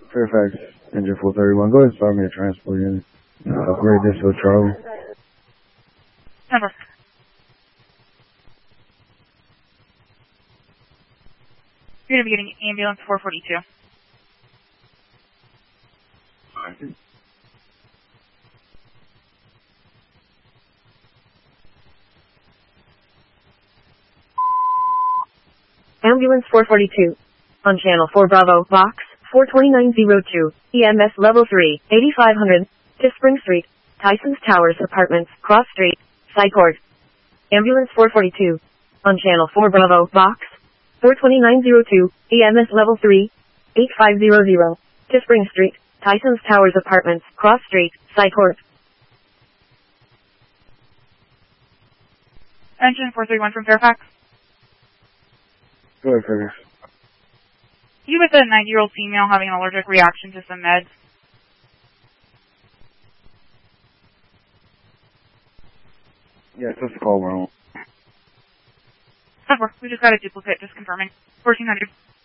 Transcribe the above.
Fairfax, engine 431. Go ahead and start me a transport unit. Upgrade this to a Charlie. Number. You're going to be getting ambulance 442. Ambulance 442. On channel 4 Bravo, box 42902, EMS level 3, 8500, to Spring Street, Tyson's Towers Apartments, Cross Street, Psychord. Ambulance 442. On channel 4 Bravo, box 42902, EMS level 3, 8500, to Spring Street, Tyson's Towers Apartments, Cross Street, Psychord. Engine 431 from Fairfax. Go ahead, Fairfax. You with a 90-year-old female having an allergic reaction to some meds. Yes, that's the call we're on. We just got a duplicate, just confirming. 1400.